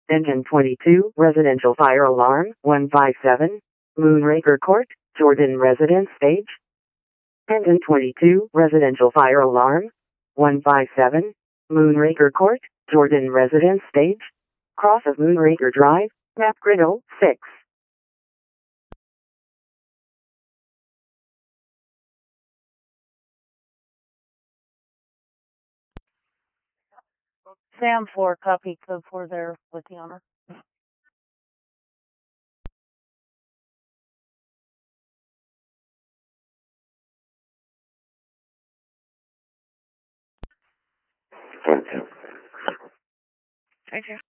Engine 22, residential fire alarm, 157, Moonraker Court, Jordan Residence Stage. Engine 22, residential fire alarm, 157, Moonraker Court, Jordan Residence Stage. Cross of Moonraker Drive, Map Grid 06. Sam 4, copy code 4 there with the honor. Thank you.